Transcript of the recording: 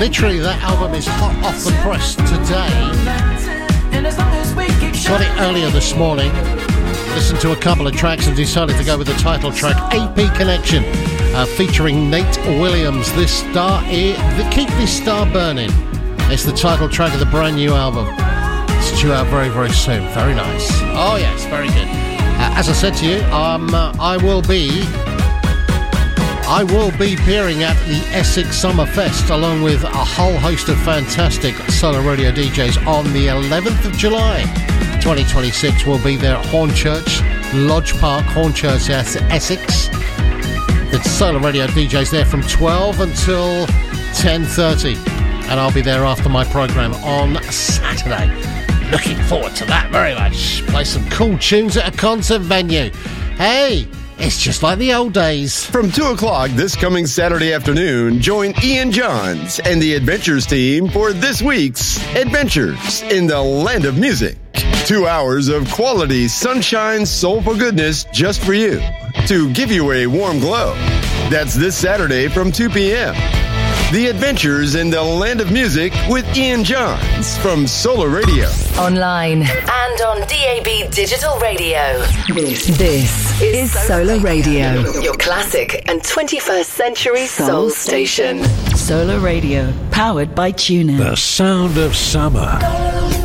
Literally, that album is hot off the press today. Got it earlier this morning. Listened to a couple of tracks and decided to go with the title track, AP Connection, featuring Nate Williams. Keep This Star Burning. It's the title track of the brand new album. It's due out very, very soon. Very nice. Oh yes, very good. As I said to you, I will be appearing at the Essex Summer Fest along with a whole host of fantastic Solar Radio DJs on the 11th of July 2026. We'll be there at Hornchurch, Lodge Park, Hornchurch, Essex. The Solar Radio DJs there from 12 until 10:30, and I'll be there after my programme on Saturday. Looking forward to that very much. Play some cool tunes at a concert venue. Hey, it's just like the old days. From 2 o'clock this coming Saturday afternoon, join Ian Johns and the Adventures team for this week's Adventures in the Land of Music. 2 hours of quality, sunshine, soulful goodness just for you to give you a warm glow. That's this Saturday from 2 p.m. The Adventures in the Land of Music with Ian Johns from Solar Radio. Online and on DAB Digital Radio. This is Solar Radio. Your classic and 21st century soul station. Solar Radio, powered by TuneIn. The sound of summer.